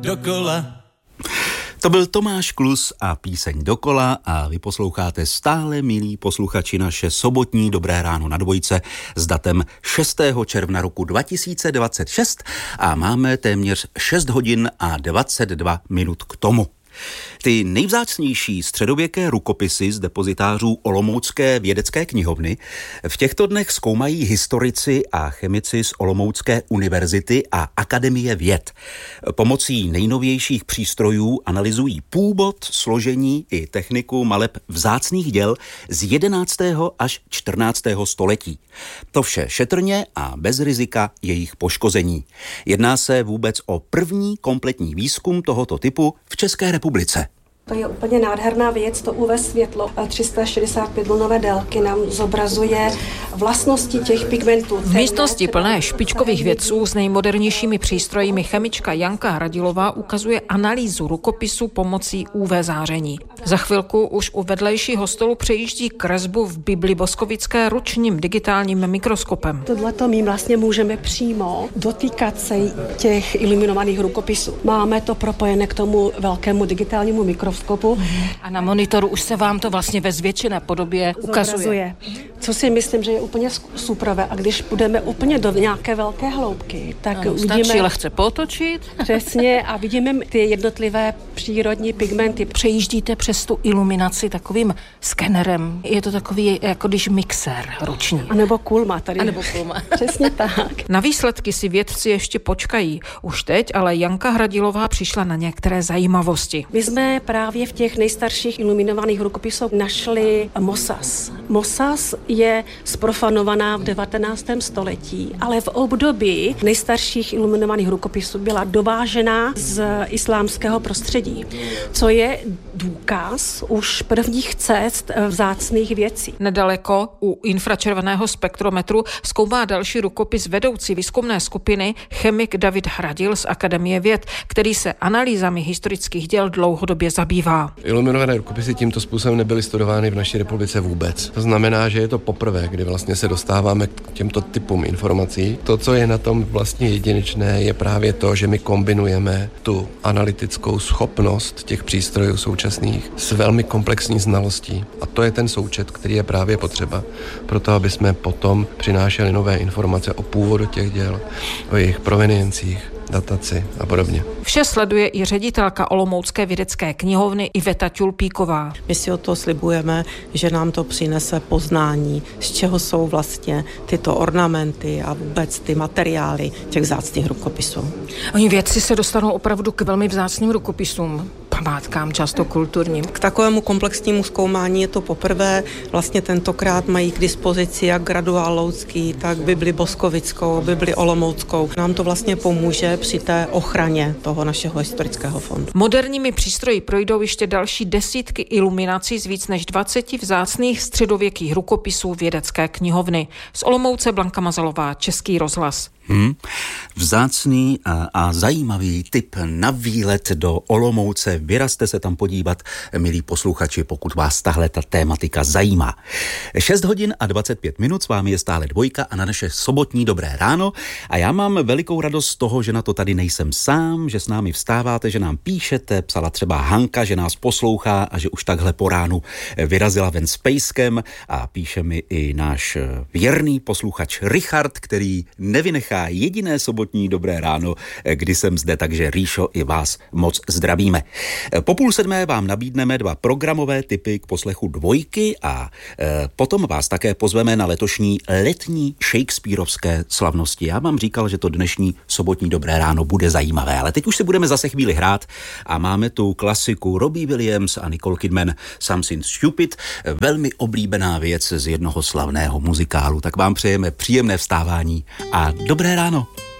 dokola. To byl Tomáš Klus a píseň Dokola a vy posloucháte stále, milí posluchači, naše sobotní Dobré ráno na dvojce s datem 6. června roku 2026 a máme téměř 6 hodin a 22 minut k tomu. Ty nejvzácnější středověké rukopisy z depozitářů Olomoucké vědecké knihovny v těchto dnech zkoumají historici a chemici z Olomoucké univerzity a Akademie věd. Pomocí nejnovějších přístrojů analyzují původ, složení i techniku maleb vzácných děl z 11. až 14. století. To vše šetrně a bez rizika jejich poškození. Jedná se vůbec o první kompletní výzkum tohoto typu v České republice. To je úplně nádherná věc, to UV světlo 365 lunové délky nám zobrazuje vlastnosti těch pigmentů. V místnosti plné špičkových vědců s nejmodernějšími přístroji chemička Janka Hradilová ukazuje analýzu rukopisu pomocí UV záření. Za chvilku už u vedlejšího stolu přejíždí kresbu v Bibli Boskovické ručním digitálním mikroskopem. Tohleto my vlastně můžeme přímo dotýkat se těch iluminovaných rukopisů. Máme to propojené k tomu velkému digitálnímu mikroskopu. A na monitoru už se vám to vlastně ve zvětšené podobě ukazuje. Co si myslím, že je úplně superové. A když půjdeme úplně do nějaké velké hloubky, tak uvidíme... Stačí lehce potočit. Přesně a vidíme ty jednotlivé přírodní pigmenty. Přejíždíte přes tu iluminaci takovým skenerem. Je to takový, jako když mixér ruční. A nebo kulma tady. A nebo kulma. Přesně tak. Na výsledky si vědci ještě počkají. Už teď, ale Janka Hradilová přišla na některé zajímavosti. My jsme právě v těch nejstarších iluminovaných rukopisech našli mosas. Mosas je zprofanovaná v 19. století, ale v období nejstarších iluminovaných rukopisů byla dovážená z islámského prostředí, co je důkaz už prvních cest vzácných věcí. Nedaleko u infračerveného spektrometru zkoumá další rukopis vedoucí výzkumné skupiny chemik David Hradil z Akademie věd, který se analýzami historických děl dlouhodobě zabývá. Iluminované rukopisy tímto způsobem nebyly studovány v naší republice vůbec. To znamená, že je to poprvé, kdy vlastně se dostáváme k těmto typům informací. To, co je na tom vlastně jedinečné, je právě to, že my kombinujeme tu analytickou schopnost těch přístrojů současných s velmi komplexní znalostí. A to je ten součet, který je právě potřeba pro to, aby jsme potom přinášeli nové informace o původu těch děl, o jejich proveniencích, dataci a podobně. Vše sleduje i ředitelka Olomoucké vědecké knihovny Iveta Tulpíková. My si o to slibujeme, že nám to přinese poznání, z čeho jsou vlastně tyto ornamenty a vůbec ty materiály těch vzácných rukopisů. Oni vědci se dostanou opravdu k velmi vzácným rukopisům, památkám často kulturním. K takovému komplexnímu zkoumání je to poprvé. Vlastně tentokrát mají k dispozici jak graduál Loucký, tak Bibli Boskovickou, Bibli Olomouckou. Nám to vlastně pomůže při té ochraně toho našeho historického fondu. Moderními přístroji projdou ještě další desítky iluminací z víc než 20 vzácných středověkých rukopisů vědecké knihovny. Z Olomouce Blanka Mazalová, Český rozhlas. Vzácný a zajímavý tip na výlet do Olomouce. Vyrazte se tam podívat, milí posluchači, pokud vás tahle ta tématika zajímá. 6 hodin a 25 minut, s vámi je stále dvojka a na naše sobotní Dobré ráno. A já mám velikou radost z toho, že na to tady nejsem sám, že s námi vstáváte, že nám píšete, psala třeba Hanka, že nás poslouchá a že už takhle po ránu vyrazila ven s pejskem a píše mi i náš věrný posluchač Richard, který nevynechá jediné sobotní Dobré ráno, kdy jsem zde, takže Ríšo, i vás moc zdravíme. Po 6:30 vám nabídneme 2 programové tipy k poslechu dvojky a potom vás také pozveme na letošní letní shakespearovské slavnosti. Já vám říkal, že to dnešní sobotní Dobré ráno bude zajímavé, ale teď už si budeme zase chvíli hrát a máme tu klasiku Robbie Williams a Nicole Kidman Something Stupid, velmi oblíbená věc z jednoho slavného muzikálu. Tak vám přejeme příjemné vstávání a dobré ráno.